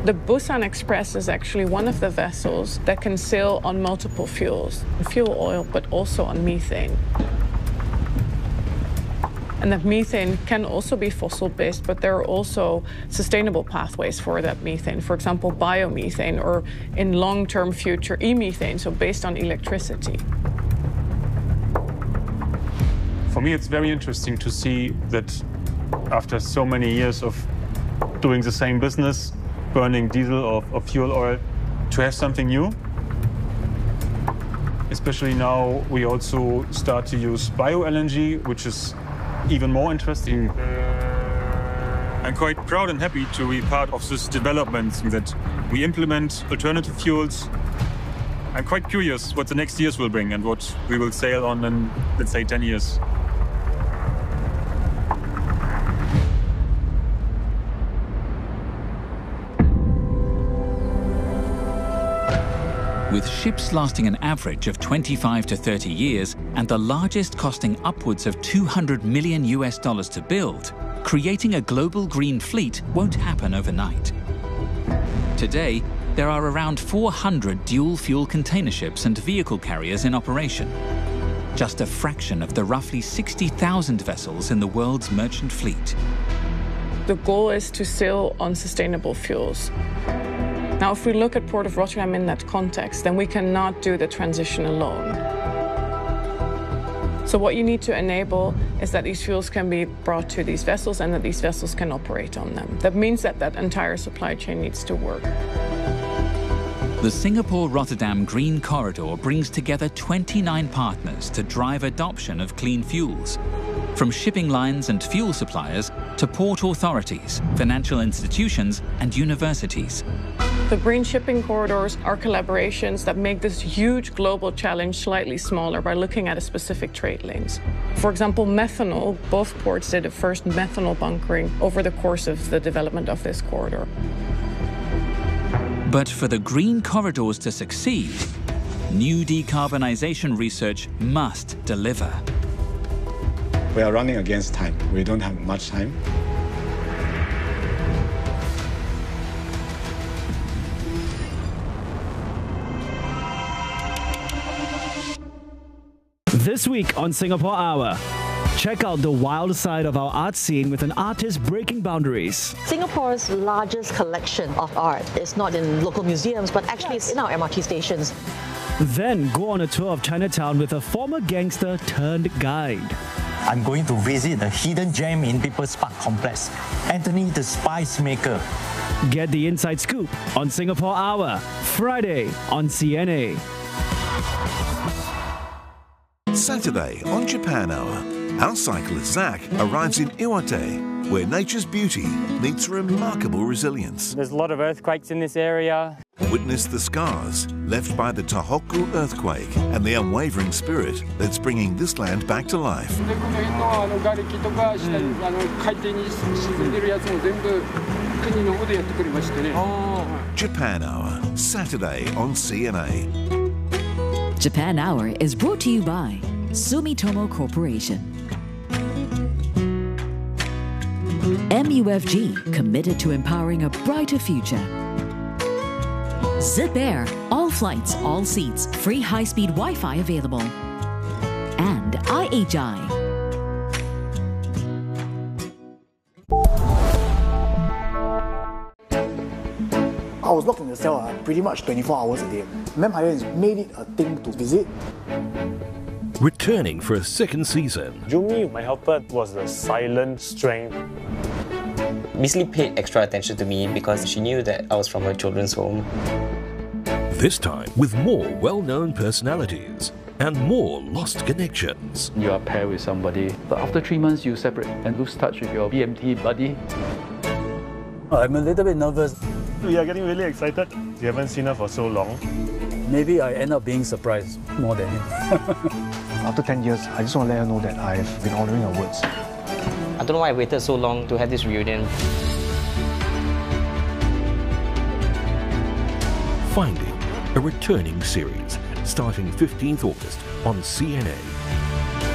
The Busan Express is actually one of the vessels that can sail on multiple fuels, fuel oil, but also on methane. And that methane can also be fossil-based, but there are also sustainable pathways for that methane. For example, biomethane, or in long-term future, e-methane, so based on electricity. For me, it's very interesting to see that after so many years of doing the same business, burning diesel or fuel oil, to have something new. Especially now, we also start to use bio-LNG, which is even more interesting. I'm quite proud and happy to be part of this development, that we implement alternative fuels. I'm quite curious what the next years will bring and what we will sail on in, let's say, 10 years. With ships lasting an average of 25 to 30 years and the largest costing upwards of $200 million to build, creating a global green fleet won't happen overnight. Today, there are around 400 dual-fuel container ships and vehicle carriers in operation, just a fraction of the roughly 60,000 vessels in the world's merchant fleet. The goal is to sail on sustainable fuels. Now, if we look at Port of Rotterdam in that context, then we cannot do the transition alone. So what you need to enable is that these fuels can be brought to these vessels and that these vessels can operate on them. That means that that entire supply chain needs to work. The Singapore-Rotterdam Green Corridor brings together 29 partners to drive adoption of clean fuels, from shipping lines and fuel suppliers to port authorities, financial institutions, and universities. The green shipping corridors are collaborations that make this huge global challenge slightly smaller by looking at a specific trade lanes. For example, methanol, both ports did the first methanol bunkering over the course of the development of this corridor. But for the green corridors to succeed, new decarbonization research must deliver. We are running against time. We don't have much time. This week on Singapore Hour, check out the wild side of our art scene with an artist breaking boundaries. Singapore's largest collection of art is not in local museums, but actually it's in our MRT stations. Then go on a tour of Chinatown with a former gangster turned guide. I'm going to visit the hidden gem in People's Park Complex, Anthony the Spice Maker. Get the inside scoop on Singapore Hour, Friday on CNA. Saturday on Japan Hour, our cyclist Zach arrives in Iwate, where nature's beauty meets remarkable resilience. There's a lot of earthquakes in this area. Witness the scars left by the Tohoku earthquake and the unwavering spirit that's bringing this land back to life. Japan Hour, Saturday on CNA. Japan Hour is brought to you by Sumitomo Corporation. MUFG, committed to empowering a brighter future. Zip Air, all flights, all seats, free high-speed Wi-Fi available. And IHI. I was locked in the cell pretty much 24 hours a day. Vampire has made it a thing to visit. Returning for a second season. Jumi, my helper, was a silent strength. Miss Lee paid extra attention to me because she knew that I was from a children's home. This time with more well-known personalities and more lost connections. You are paired with somebody, but after 3 months you separate and lose touch with your BMT buddy. I'm a little bit nervous. We are getting really excited. We haven't seen her for so long. Maybe I end up being surprised more than him. After 10 years, I just want to let her know that I've been honouring her words. I don't know why I waited so long to have this reunion. Finding, a returning series starting 15th August on CNA.